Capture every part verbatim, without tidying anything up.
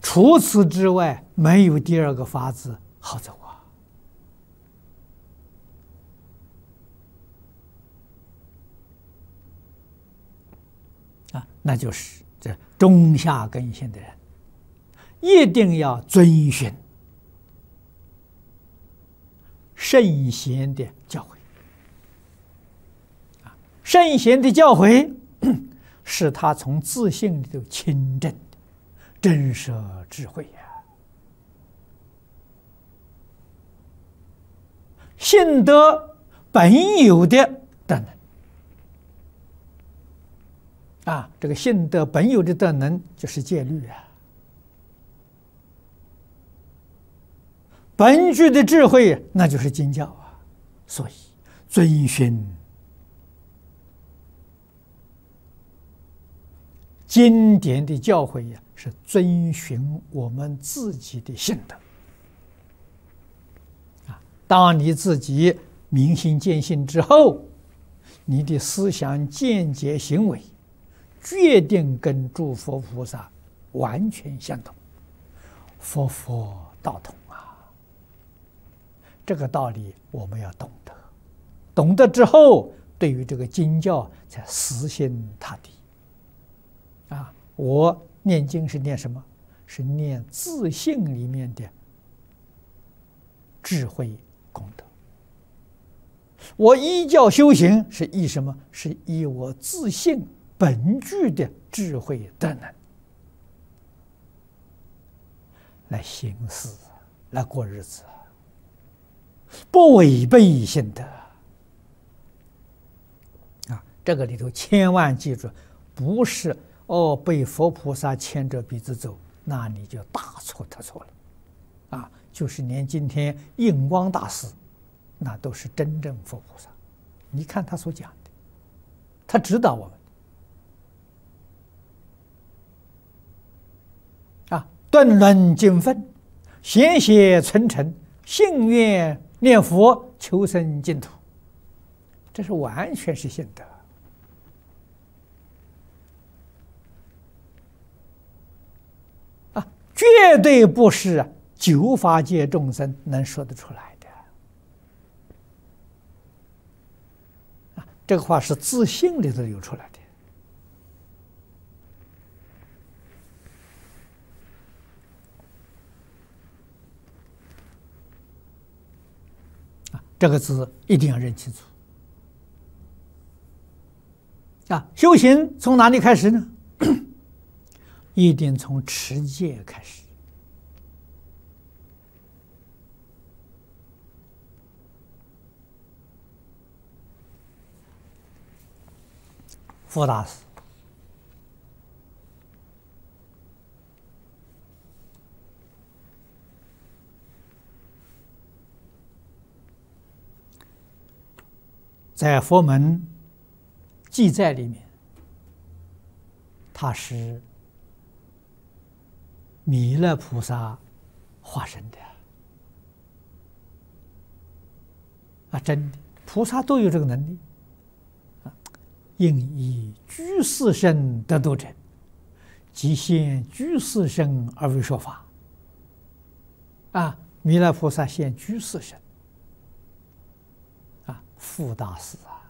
除此之外，没有第二个法子好走啊！啊，那就是这中下根性的人，一定要遵循圣贤的教诲。啊，圣贤的教诲是他从自性里头亲证的真实智慧呀、啊，性德本有的德能啊，这个性德本有的德能就是戒律啊，本具的智慧那就是经教啊，所以遵循经典的教诲呀，是遵循我们自己的性德啊。当你自己明心见性之后，你的思想见解行为决定跟诸佛菩萨完全相同，佛佛道同啊。这个道理我们要懂得，懂得之后，对于这个经教才死心塌地。啊，我念经是念什么？是念自性里面的智慧功德。我依教修行是依什么？是依我自性本具的智慧德能来行事，来过日子，不违背性德。啊，这个里头千万记住，不是哦，被佛菩萨牵着鼻子走，那你就大错特错了，啊，就是连今天印光大师，那都是真正佛菩萨。你看他所讲的，他指导我们，啊，顿论经分，贤写存诚，信愿念佛，求生净土，这是完全是信德。绝对不是九法界众生能说得出来的啊！这个话是自性里头流出来的啊！这个字一定要认清楚啊！修行从哪里开始呢？一定从持戒开始。佛大师在佛门记载里面，他是弥勒菩萨化身的啊，真的，菩萨都有这个能力啊。应以居士身得度者，即现居士身而为说法啊。弥勒菩萨现居士身啊，富大师啊。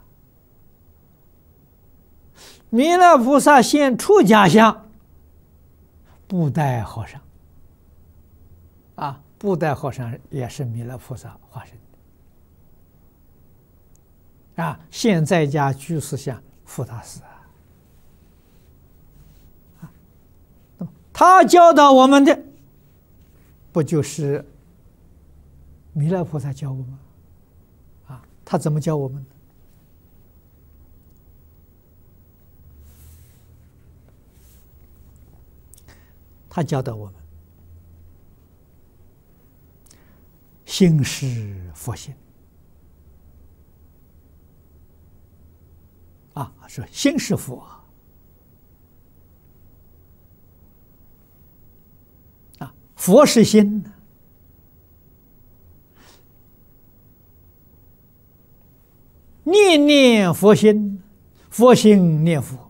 弥勒菩萨现出家相，布袋和尚啊，布袋和尚也是弥勒菩萨化身的啊。现在家居士相，富大师啊，那么他教导我们的，不就是弥勒菩萨教我们啊？他怎么教我们？他教导我们心是佛性啊，说心是佛啊，佛是心呢，念念佛心，佛心念佛